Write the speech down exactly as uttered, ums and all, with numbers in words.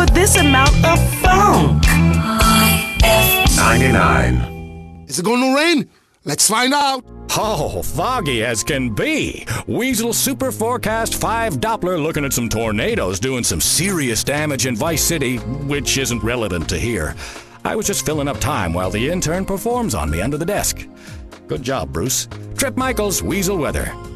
with this amount of funk? ninety-nine. Is it gonna rain? Let's find out. Oh, foggy as can be. Weasel Super Forecast five Doppler looking at some tornadoes doing some serious damage in Vice City, which isn't relevant to here. I was just filling up time while the intern performs on me under the desk. Good job, Bruce. Trip Michaels, Weasel Weather.